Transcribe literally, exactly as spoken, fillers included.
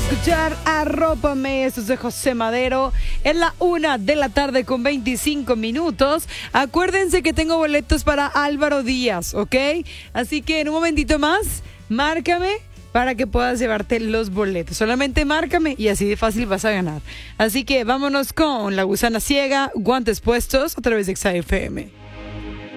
escuchar Arrópame, esto es de José Madero. Es la una de la tarde con veinticinco minutos. Acuérdense que tengo boletos para Álvaro Díaz, ¿ok? Así que en un momentito más, márcame para que puedas llevarte los boletos. Solamente márcame y así de fácil vas a ganar. Así que vámonos con La Gusana Ciega, Guantes Puestos, a través de X A F M.